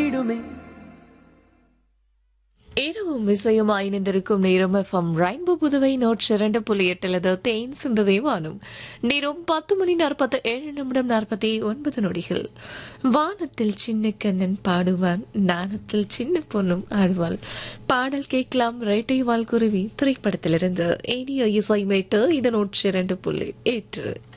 மாறிடுமே. இரவும் இசையுமாய் இணைந்திருக்கும் நேரம் எஃப்எம் ரெயின்போ புதுவை 102.8 தேன் சிந்ததே வானம். நேரம் 10:47 நொடிகள். வானத்தில் சின்ன கண்ணன் பாடுவான், நாணத்தில் சின்ன பொண்ணும் ஆடுவாள். பாடல் கேட்கலாம் ரெட்டை வால் குருவி திரைப்படத்திலிருந்து. இனிய இசை மேட்டு இது 102.8.